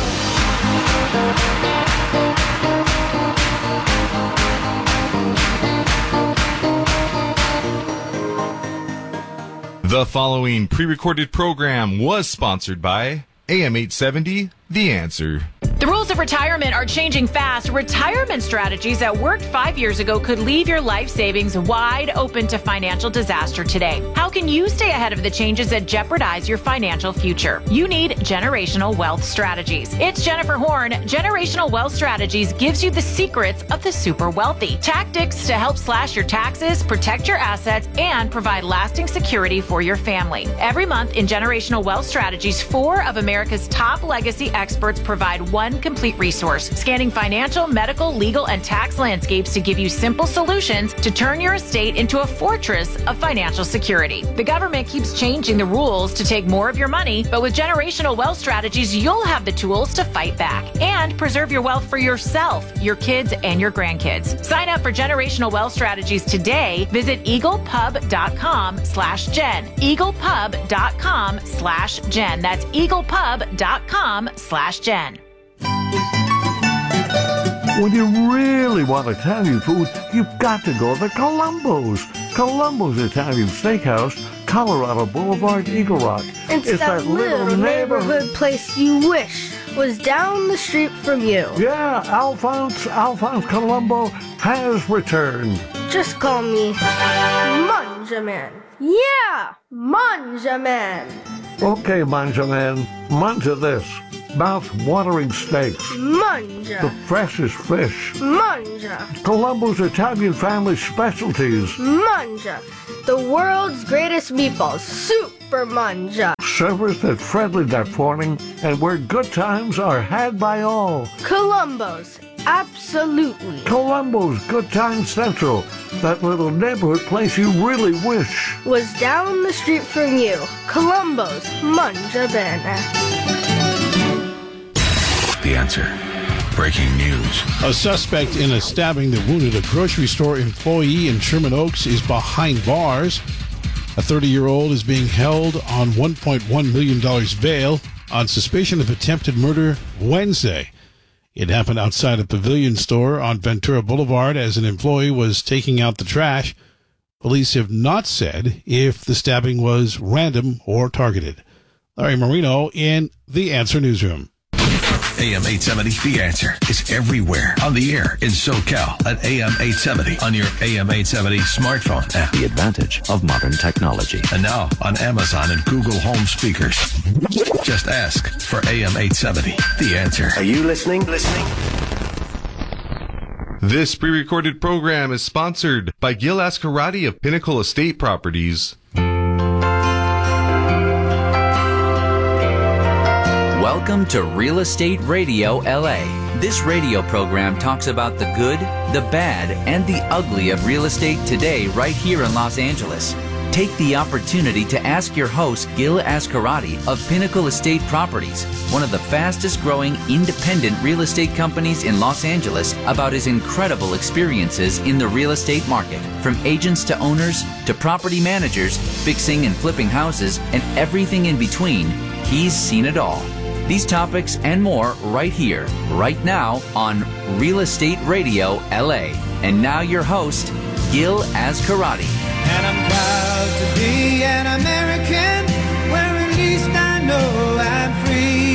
The following pre-recorded program was sponsored by A M eight seventy, The Answer. The rules of retirement are changing fast. Retirement strategies that worked five years ago could leave your life savings wide open to financial disaster today. How can you stay ahead of the changes that jeopardize your financial future? You need Generational Wealth Strategies. It's Jennifer Horn. Generational Wealth Strategies gives you the secrets of the super wealthy. Tactics to help slash your taxes, protect your assets, and provide lasting security for your family. Every month in Generational Wealth Strategies, four of America's top legacy experts provide one complete resource, scanning financial, medical, legal, and tax landscapes to give you simple solutions to turn your estate into a fortress of financial security. The government keeps changing the rules to take more of your money, but with Generational Wealth Strategies, you'll have the tools to fight back and preserve your wealth for yourself, your kids, and your grandkids. Sign up for Generational Wealth Strategies today. Visit eaglepub.com slash Jen. eaglepub.com slash Jen. That's eaglepub.com slash Jen. When you really want Italian food, you've got to go to Columbo's. Columbo's Italian Steakhouse, Colorado Boulevard, Eagle Rock. It's, it's that, that little neighborhood, neighborhood place you wish was down the street from you. Yeah, Alphonse, Alphonse Columbo has returned. Just call me Manja Man. Yeah, Manja Man. Okay, Manja Man, manja this. Mouth-watering steaks. Manja. The freshest fish. Manja. Columbo's Italian family specialties. Manja. The world's greatest meatballs. Super Manja. Serviced at friendly morning, and where good times are had by all. Columbo's. Absolutely. Columbo's Good Time Central. That little neighborhood place you really wish was down the street from you. Columbo's Manja Bene. The Answer. Breaking news. A suspect in a stabbing that wounded a grocery store employee in Sherman Oaks is behind bars. A thirty-year-old is being held on one point one million dollars bail on suspicion of attempted murder Wednesday. It happened outside a Pavilion store on Ventura Boulevard as an employee was taking out the trash. Police have not said if the stabbing was random or targeted. Larry Marino in The Answer Newsroom. A M eight seventy, The Answer is everywhere. On the air in SoCal at A M eight seventy. On your A M eight seventy smartphone app. The advantage of modern technology. And now on Amazon and Google Home speakers. Just ask for A M eight seventy, The Answer. Are you listening? Listening? This pre-recorded program is sponsored by Gil Ascarati of Pinnacle Estate Properties. Welcome to Real Estate Radio L A. This radio program talks about the good, the bad, and the ugly of real estate today right here in Los Angeles. Take the opportunity to ask your host, Gil Ascarati of Pinnacle Estate Properties, one of the fastest growing independent real estate companies in Los Angeles, about his incredible experiences in the real estate market. From agents to owners to property managers, fixing and flipping houses, and everything in between, he's seen it all. These topics and more right here, right now on Real Estate Radio L A. And now your host, Gil Ascarati. And I'm proud to be an American, where at least I know I'm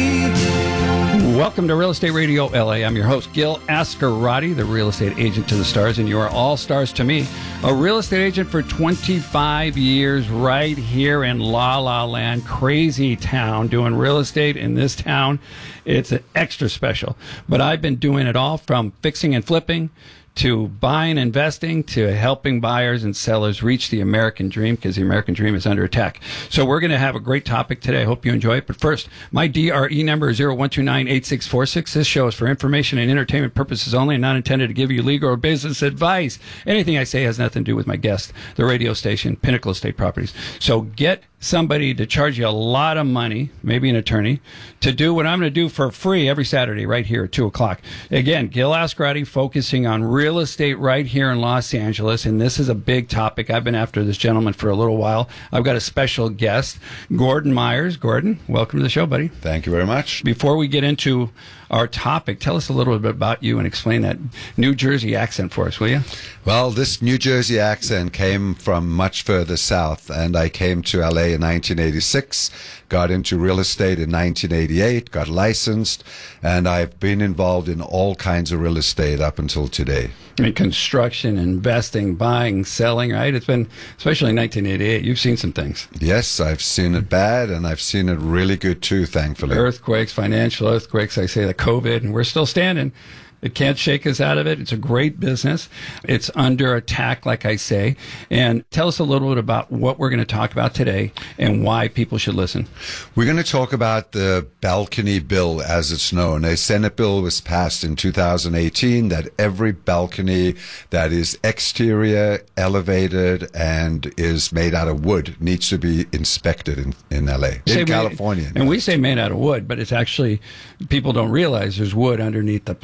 free. Welcome to Real Estate Radio L A. I'm your host, Gil Ascarati, the real estate agent to the stars, and you are all stars to me. A real estate agent for twenty-five years right here in La La Land, crazy town, doing real estate in this town. It's extra special. But I've been doing it all from fixing and flipping to buying, investing, to helping buyers and sellers reach the American dream, because the American dream is under attack. So we're going to have a great topic today. I hope you enjoy it. But first, my D R E number is zero one two nine eight six four six. This show is for information and entertainment purposes only and not intended to give you legal or business advice. Anything I say has nothing to do with my guest, the radio station, Pinnacle Estate Properties. So get somebody to charge you a lot of money, maybe an attorney, to do what I'm going to do for free every Saturday right here at two o'clock. Again, Gil Ascarati, focusing on real estate right here in Los Angeles, and this is a big topic. I've been after this gentleman for a little while. I've got a special guest, Gordon Myers. Gordon, welcome to the show, buddy. Thank you very much. Before we get into our topic, tell us a little bit about you and explain that New Jersey accent for us, will you? Well, this New Jersey accent came from much further south, and I came to L A in nineteen eighty-six, got into real estate in nineteen eighty-eight, got licensed, and I've been involved in all kinds of real estate up until today. In construction, investing, buying, selling, right? It's been, especially in nineteen eighty-eight, you've seen some things. Yes, I've seen it bad, and I've seen it really good too, thankfully. Earthquakes, financial earthquakes, I say the COVID, and we're still standing. It can't shake us out of it. It's a great business. It's under attack, like I say. And tell us a little bit about what we're going to talk about today and why people should listen. We're going to talk about the balcony bill, as it's known. A Senate bill was passed in two thousand eighteen that every balcony that is exterior, elevated, and is made out of wood needs to be inspected in, in L A, in California. And we say made out of wood, but it's actually, people don't realize there's wood underneath the plaster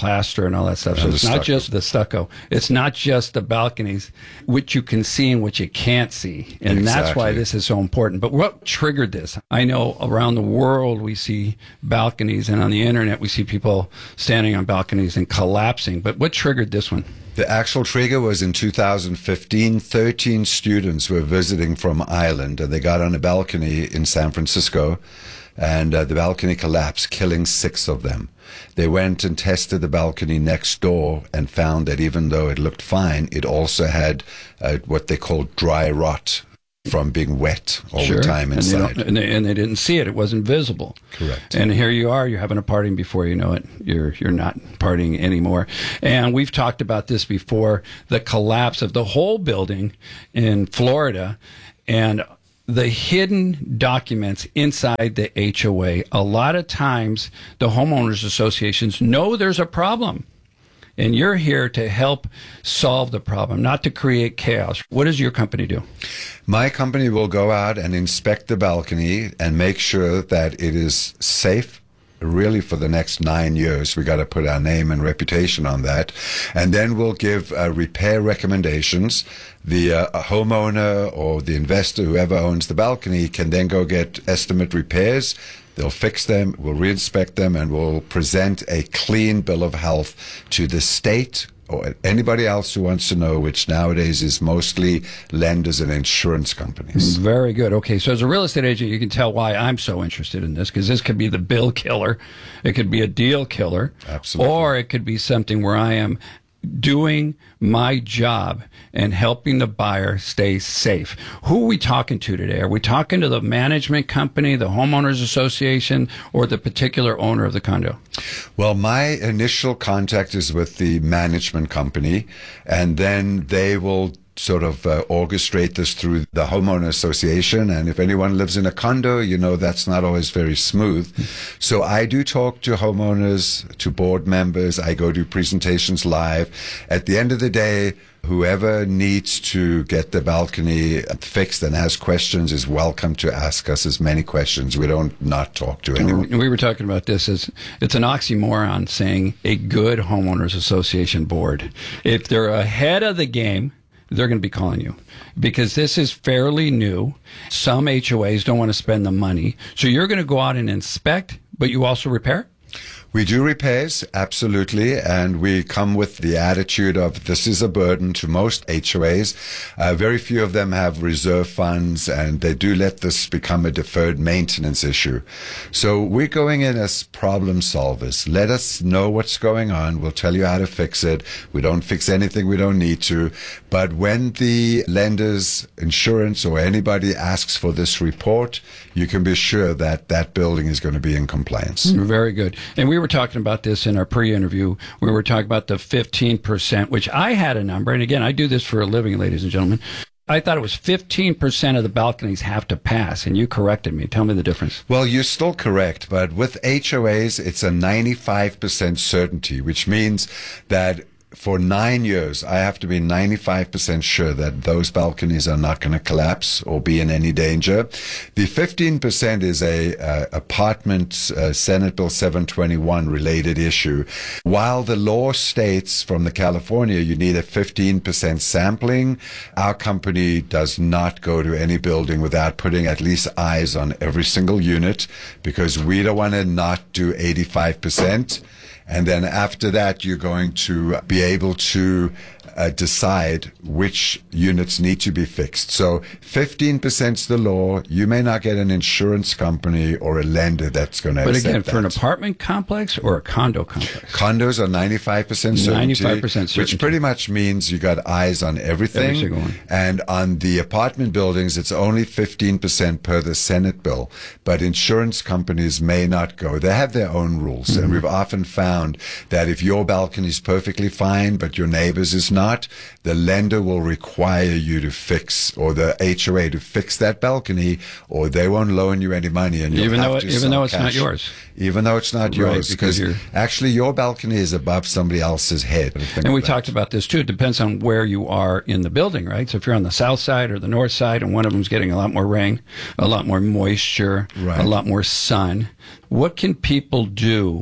plaster and all that stuff. So And it's the not stucco. just the stucco. It's not just the balconies, which you can see and which you can't see. And that's why Exactly. this is so important. But what triggered this? I know around the world we see balconies, and on the internet we see people standing on balconies and collapsing. But what triggered this one? The actual trigger was in two thousand fifteen. thirteen students were visiting from Ireland, and they got on a balcony in San Francisco, and uh, the balcony collapsed, killing six of them. They went and tested the balcony next door and found that even though it looked fine, it also had uh, what they call dry rot from being wet all Sure. the time And they, inside. don't- and, they, and they didn't see it. It wasn't visible. Correct. And here you are. You're having a party, and before you know it, you're you're not partying anymore. And we've talked about this before: the collapse of the whole building in Florida, and the hidden documents inside the H O A. A lot of times, the homeowners associations know there's a problem. And you're here to help solve the problem, not to create chaos. What does your company do? My company will go out and inspect the balcony and make sure that it is safe. Really, for the next nine years, we got to put our name and reputation on that, and then we'll give uh, repair recommendations. The uh, homeowner or the investor, whoever owns the balcony, can then go get estimate repairs. They'll fix them, we'll reinspect them, and we'll present a clean bill of health to the state or anybody else who wants to know, which nowadays is mostly lenders and insurance companies. Very good. Okay, so as a real estate agent, you can tell why I'm so interested in this, because this could be the bill killer, it could be a deal killer, Absolutely. or it could be something where I am doing my job and helping the buyer stay safe. Who are we talking to today? Are we talking to the management company, the homeowners association, or the particular owner of the condo? Well, my initial contact is with the management company, and then they will sort of uh, orchestrate this through the homeowner association. And if anyone lives in a condo, you know that's not always very smooth. So I do talk to homeowners, to board members. I go do presentations live. At the end of the day, whoever needs to get the balcony fixed and has questions is welcome to ask us as many questions. We don't not talk to anyone. We were talking about this as it's an oxymoron saying a good homeowners association board. If they're ahead of the game, they're going to be calling you because this is fairly new. Some H O As don't want to spend the money. So you're going to go out and inspect, but you also repair? We do repairs, absolutely, and we come with the attitude of this is a burden to most H O As. Uh, very few of them have reserve funds, and they do let this become a deferred maintenance issue. So we're going in as problem solvers. Let us know what's going on. We'll tell you how to fix it. We don't fix anything we don't need to. But when the lender's insurance or anybody asks for this report, you can be sure that that building is going to be in compliance. Very good. And we were talking about this in our pre-interview. We were talking about the fifteen percent, which I had a number. And again, I do this for a living, ladies and gentlemen. I thought it was fifteen percent of the balconies have to pass, and you corrected me. Tell me the difference. Well, you're still correct, but with H O As, it's a ninety-five percent certainty, which means that for nine years, I have to be ninety-five percent sure that those balconies are not going to collapse or be in any danger. The fifteen percent is a uh, apartment uh, Senate Bill seven twenty-one related issue. While the law states from the California you need a fifteen percent sampling, our company does not go to any building without putting at least eyes on every single unit because we don't want to not do eighty-five percent. And then after that, you're going to be able to uh, decide which units need to be fixed. So fifteen percent is the law. You may not get an insurance company or a lender that's going to But accept again, for an that. apartment complex or a condo complex? Condos are ninety-five percent certainty, ninety-five percent certainty. which pretty much means you got eyes on everything. Every single one. And on the apartment buildings, it's only fifteen percent per the Senate bill. But insurance companies may not go. They have their own rules. Mm-hmm. And we've often found that if your balcony is perfectly fine, but your neighbor's is not, the lender will require you to fix, or the H O A to fix that balcony, or they won't loan you any money. And you'll Even have though to it- even sell though it's not cash. yours. Even though it's not Right, yours. because Because you're- actually your balcony is above somebody else's head. And we talked about this too. It depends on where you are in the building, right? So if you're on the south side or the north side and one of them's getting a lot more rain, a lot more moisture, Right. a lot more sun, what can people do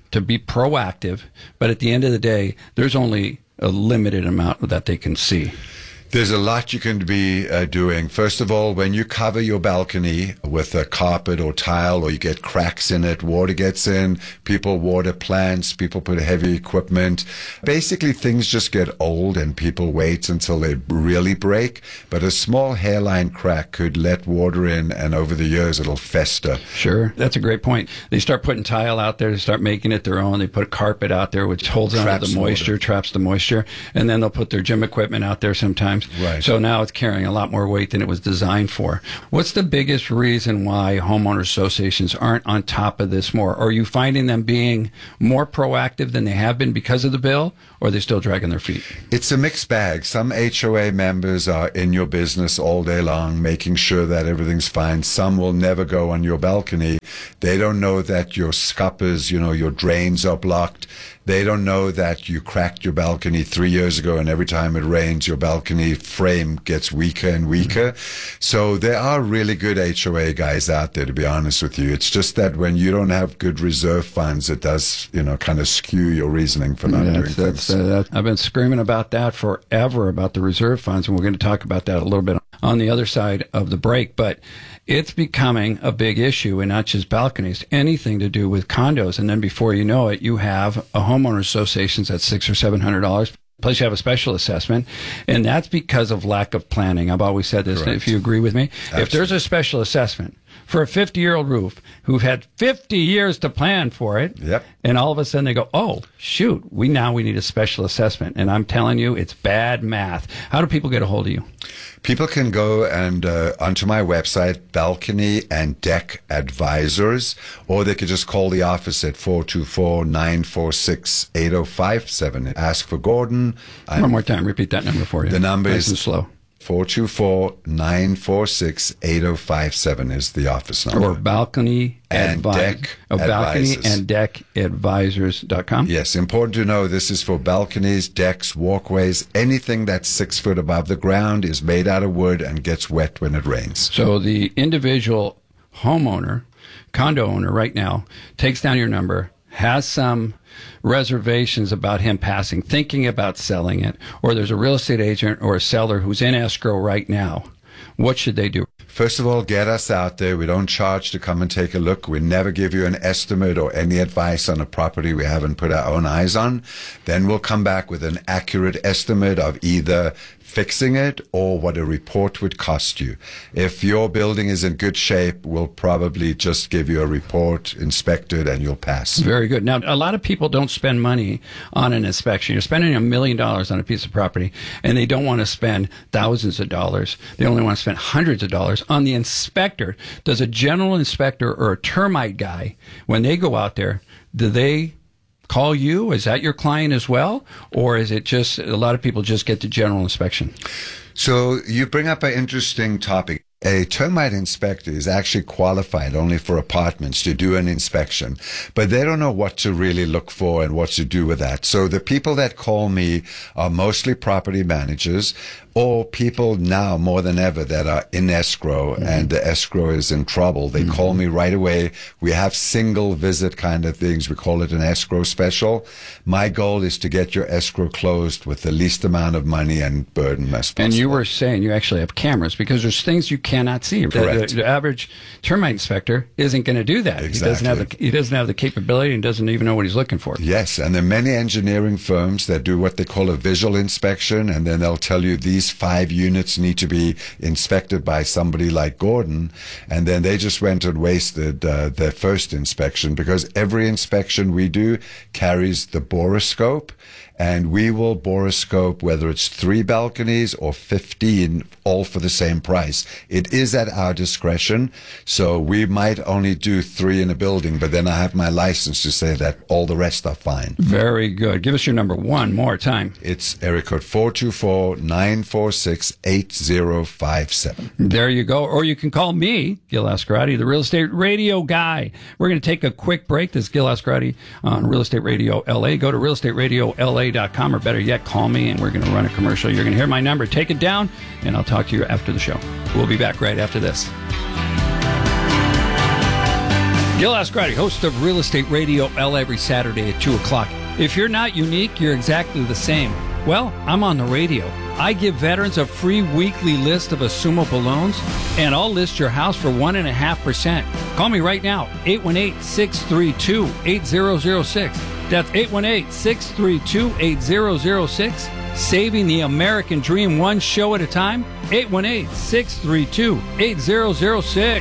to be proactive, but at the end of the day, there's only a limited amount that they can see. There's a lot you can be uh, doing. First of all, when you cover your balcony with a carpet or tile, or you get cracks in it, water gets in, people water plants, people put heavy equipment. Basically, things just get old and people wait until they really break. But a small hairline crack could let water in, and over the years, it'll fester. Sure. That's a great point. They start putting tile out there, they start making it their own. They put a carpet out there, which holds on to the moisture, water. traps the moisture. And then they'll put their gym equipment out there sometimes. Right. So now it's carrying a lot more weight than it was designed for. What's the biggest reason why homeowner associations aren't on top of this more? Are you finding them being more proactive than they have been because of the bill, or are they still dragging their feet? It's a mixed bag. Some H O A members are in your business all day long, making sure that everything's fine. Some will never go on your balcony. They don't know that your scuppers, you know, your drains are blocked. They don't know that you cracked your balcony three years ago, and every time it rains, your balcony frame gets weaker and weaker. So there are really good H O A guys out there, to be honest with you. It's just that when you don't have good reserve funds, it does, you know, kind of skew your reasoning for not Yeah, doing that's, things. that's, uh, that, I've been screaming about that forever, about the reserve funds, and we're going to talk about that a little bit on the other side of the break. But it's becoming a big issue, and not just balconies, anything to do with condos. And then before you know it, you have a homeowner associations at six or seven hundred dollars. Plus, you have a special assessment, and that's because of lack of planning. I've always said this. Correct. If you agree with me, Absolutely. If there's a special assessment for a fifty-year-old roof who've had fifty years to plan for it, yep. and all of a sudden they go, "Oh, shoot, we now we need a special assessment," and I'm telling you, it's bad math. How do people get a hold of you? People can go and uh, onto my website, Balcony and Deck Advisors, or they could just call the office at four two four, nine four six, eight oh five seven. Ask for Gordon. I'm, One more time, repeat that number for you. The number nice is and slow. four two four, nine four six, eight oh five seven is the office number. Or Balcony and Advi- Deck oh, Balcony Advisors. and Deck Advisors dot com. Yes, important to know this is for balconies, decks, walkways. Anything that's six foot above the ground is made out of wood and gets wet when it rains. So the individual homeowner, condo owner right now, takes down your number, has some reservations about him passing, thinking about selling it, or there's a real estate agent or a seller who's in escrow right now. What should they do? First of all, get us out there. We don't charge to come and take a look. We never give you an estimate or any advice on a property we haven't put our own eyes on. Then we'll come back with an accurate estimate of either fixing it or what a report would cost you. If your building is in good shape, we'll probably just give you a report, inspect it, and you'll pass. Very good. Now, a lot of people don't spend money on an inspection. You're spending a million dollars on a piece of property, and they don't want to spend thousands of dollars. They only want to spend hundreds of dollars on the inspector. Does a general inspector or a termite guy, when they go out there, do they call you? Is that your client as well? Or is it just a lot of people just get the general inspection? So you bring up an interesting topic. A termite inspector is actually qualified only for apartments to do an inspection, but they don't know what to really look for and what to do with that. So the people that call me are mostly property managers or people now more than ever that are in escrow mm-hmm. and the escrow is in trouble. They mm-hmm. call me right away. We have single visit kind of things. We call it an escrow special. My goal is to get your escrow closed with the least amount of money and burden as possible. And you were saying you actually have cameras because there's things you cannot see. Correct. The, the average termite inspector isn't going to do that. Exactly. He doesn't have the he doesn't have the capability and doesn't even know what he's looking for. Yes, and there are many engineering firms that do what they call a visual inspection, and then they'll tell you these five units need to be inspected by somebody like Gordon, and then they just went and wasted uh, their first inspection because every inspection we do carries the borescope. And we will borescope whether it's three balconies or fifteen, all for the same price. It is at our discretion, so we might only do three in a building, but then I have my license to say that all the rest are fine. Very good. Give us your number one more time. It's area code four two four, nine four six, eight zero five seven. There you go. Or you can call me, Gil Ascarati, the Real Estate Radio Guy. We're going to take a quick break. This is Gil Ascarati on Real Estate Radio L A. Go to real estate radio L A dot com, or better yet, call me and we're going to run a commercial. You're going to hear my number. Take it down, and I'll talk to you after the show. We'll be back right after this. Gil Ascarati, host of Real Estate Radio L A every Saturday at two o'clock. If you're not unique, you're exactly the same. Well, I'm on the radio. I give veterans a free weekly list of assumable loans, and I'll list your house for one point five percent. Call me right now, eight one eight, six three two, eight zero zero six. That's eight one eight, six three two, eight zero zero six. Saving the American dream one show at a time, eight one eight, six three two, eight zero zero six.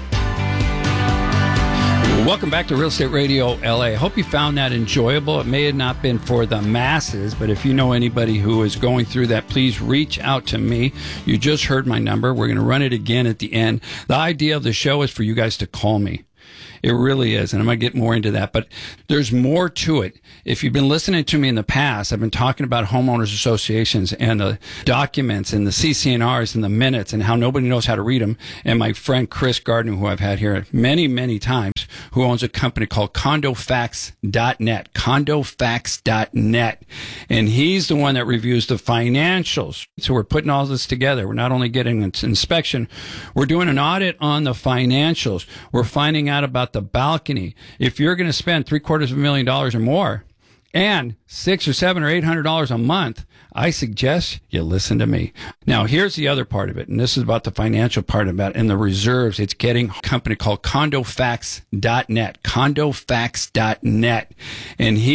Welcome back to Real Estate Radio L A. Hope you found that enjoyable. It may have not been for the masses, but if you know anybody who is going through that, please reach out to me. You just heard my number. We're going to run it again at the end. The idea of the show is for you guys to call me. It really is, and I'm going to get more into that, but there's more to it. If you've been listening to me in the past, I've been talking about homeowners associations and the documents and the C C N Rs and the minutes and how nobody knows how to read them. And my friend Chris Gardner, who I've had here many, many times, who owns a company called condo facts dot net, condo facts dot net. And he's the one that reviews the financials. So we're putting all this together. We're not only getting an inspection, we're doing an audit on the financials. We're finding out about the balcony. If you're going to spend three quarters of a million dollars or more and six or seven or eight hundred dollars a month, I suggest you listen to me. Now, here's the other part of it, and this is about the financial part about it and the reserves. It's getting a company called condo facts dot net, condo facts dot net. And he